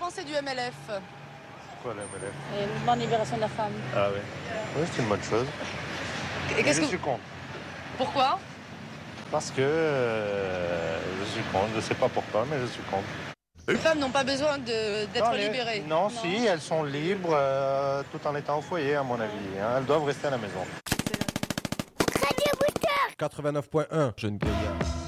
pensez du MLF? Quoi, le MLF? Et le mouvement de libération de la femme. Ah oui. Oui, c'est une bonne chose. Et Mais je suis contre. Pourquoi? Parce que je suis contre. Je ne sais pas pourquoi, mais je suis contre. Les femmes n'ont pas besoin d'être libérées. Non, si, elles sont libres tout en étant au foyer, à mon avis. Hein. Elles doivent rester à la maison. 89.1 Jeune Gaillard.